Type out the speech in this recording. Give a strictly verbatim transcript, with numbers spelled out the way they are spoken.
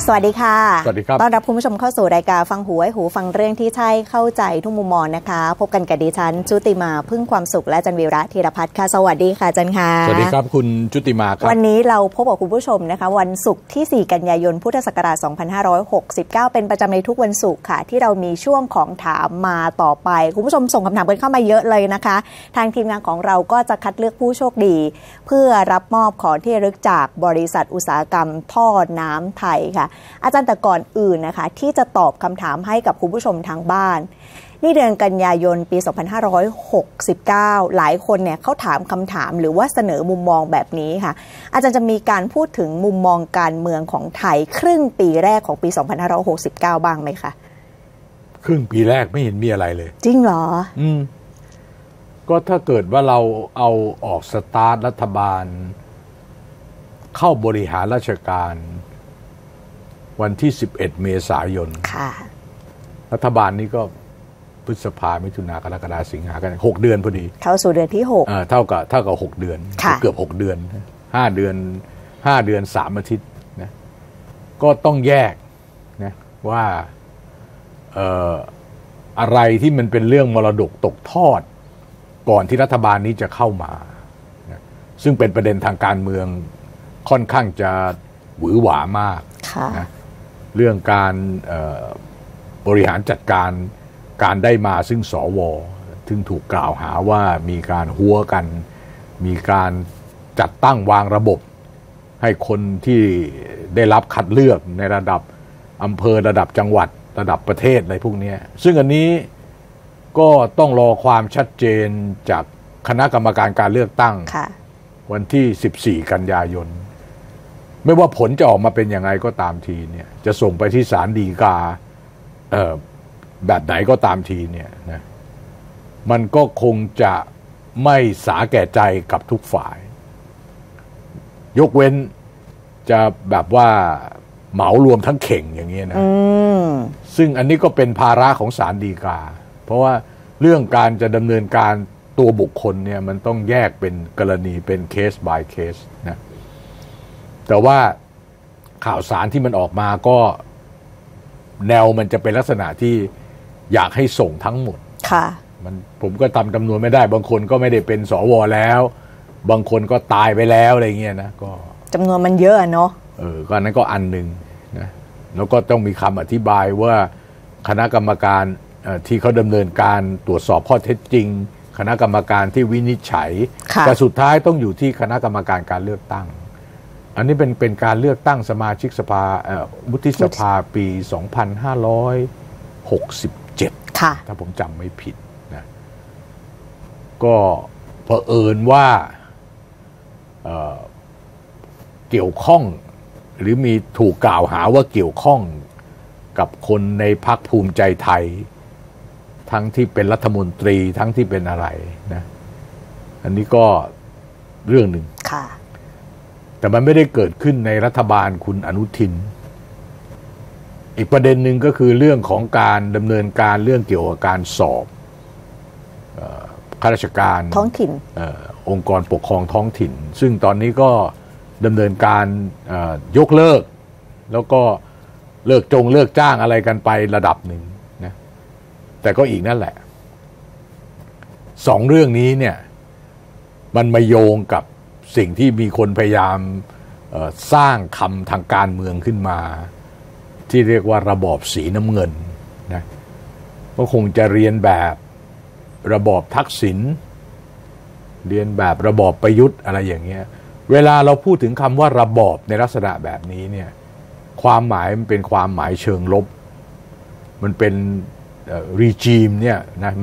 สวัสดีค่ะสวัสดีครับต้อนรับคุณผู้ชมเข้าสู่รายการฟังหูไว้หูฟังเรื่องที่ใช่เข้าใจทุกมุมมองนะคะพบกันกับดิฉันชุติมาพึ่งความสุขและจันวีระธีรพัฒน์ค่ะสวัสดีค่ะจันค่ะสวัสดีครับคุณชุติมาครับวันนี้เราพบกับคุณผู้ชมนะคะวันศุกร์ที่สี่กันยายนพุทธศักราชสองพันห้าร้อยหกสิบเก้าเป็นประจำในทุกวันศุกร์ค่ะที่เรามีช่วงของถามมาต่อไปคุณผู้ชมส่งคำถามกันเข้ามาเยอะเลยนะคะทางทีมงานของเราก็จะคัดเลือกผู้โชคดีเพื่อรับมอบของที่ระลึกจากบริษัทอุตสาหกรรมท่อน้ำไทยค่ะอาจารย์แต่ก่อนอื่นนะคะที่จะตอบคำถามให้กับคุณผู้ชมทางบ้านนี่เดือนกันยายนปีสองพันห้าร้อยหกสิบเก้าหลายคนเนี่ยเขาถามคำถามหรือว่าเสนอมุมมองแบบนี้ค่ะอาจารย์จะมีการพูดถึงมุมมองการเมืองของไทยครึ่งปีแรกของปีสองพันห้าร้อยหกสิบเก้าบ้างไหมคะครึ่งปีแรกไม่เห็นมีอะไรเลยจริงเหรออืมก็ถ้าเกิดว่าเราเอาออกสตาร์ทรัฐบาลเข้าบริหารราชการวันที่สิบเอ็ดเมษายนค่ะรัฐบาลนี้ก็พฤษภามิถุนากรกฎาสิงหากันหกเดือนพอดีเข้าสู่เดือนที่หกเอ่อเท่ากับเท่ากับหกเดือนเกือบหกเดือนห้าเดือนห้าเดือนสามอาทิตย์นะก็ต้องแยกนะว่าเอ่ออะไรที่มันเป็นเรื่องมรดกตกทอดก่อนที่รัฐบาลนี้จะเข้ามานะซึ่งเป็นประเด็นทางการเมืองค่อนข้างจะหวือหวามากนะเรื่องการบริหารจัดการการได้มาซึ่งสวซึ่งถูกกล่าวหาว่ามีการหัวกันมีการจัดตั้งวางระบบให้คนที่ได้รับคัดเลือกในระดับอำเภอระดับจังหวัดระดับประเทศอะไรพวกนี้ซึ่งอันนี้ก็ต้องรอความชัดเจนจากคณะกรรมการการเลือกตั้งวันที่สิบสี่กันยายนไม่ว่าผลจะออกมาเป็นยังไงก็ตามทีเนี่ยจะส่งไปที่ศาลฎีกาเอ่อแบบไหนก็ตามทีเนี่ยนะมันก็คงจะไม่สาแก่ใจกับทุกฝ่ายยกเว้นจะแบบว่าเหมารวมทั้งเข่งอย่างนี้นะซึ่งอันนี้ก็เป็นภาระของศาลฎีกาเพราะว่าเรื่องการจะดำเนินการตัวบุคคลเนี่ยมันต้องแยกเป็นกรณีเป็นเคส by เคสนะแต่ว่าข่าวสารที่มันออกมาก็แนวมันจะเป็นลักษณะที่อยากให้ส่งทั้งหมดค่ะมันผมก็ทำจำนวนไม่ได้บางคนก็ไม่ได้เป็นสวแล้วบางคนก็ตายไปแล้วอะไรเงี้ยนะก็จำนวนมันเยอะเนาะเออก็นั้นก็อันหนึ่งนะแล้วก็ต้องมีคำอธิบายว่าคณะกรรมการที่เขาดำเนินการตรวจสอบข้อเท็จจริงคณะกรรมการที่วินิจฉัยแต่สุดท้ายต้องอยู่ที่คณะกรรมการการเลือกตั้งอันนี้เป็นเป็นการเลือกตั้งสมาชิกสภาวุฒิสภาปีสองพันห้าร้อยหกสิบเจ็ดค่ะถ้าผมจำไม่ผิดนะก็เผอิญว่า เอ่อ เกี่ยวข้องหรือมีถูกกล่าวหาว่าเกี่ยวข้องกับคนในพรรคภูมิใจไทยทั้งที่เป็นรัฐมนตรีทั้งที่เป็นอะไรนะอันนี้ก็เรื่องหนึ่งค่ะแต่มันไม่ได้เกิดขึ้นในรัฐบาลคุณอนุทินอีกประเด็นหนึ่งก็คือเรื่องของการดำเนินการเรื่องเกี่ยวกับการสอบข้าราชการท้องถิ่นองค์กรปกครองท้องถิ่นซึ่งตอนนี้ก็ดำเนินการยกเลิกแล้วก็เลิกจงเลิกจ้างอะไรกันไประดับหนึ่งนะแต่ก็อีกนั่นแหละสองเรื่องนี้เนี่ยมันมาโยงกับสิ่งที่มีคนพยายามสร้างคำทางการเมืองขึ้นมาที่เรียกว่าระบอบสีน้ำเงินนะก็คงจะเรียนแบบระบอบทักษิณเรียนแบบระบอบประยุทธ์อะไรอย่างเงี้ยเวลาเราพูดถึงคำว่าระบอบในลักษณะแบบนี้เนี่ยความหมายมันเป็นความหมายเชิงลบมันเป็นรีจีมเนี่ยนะ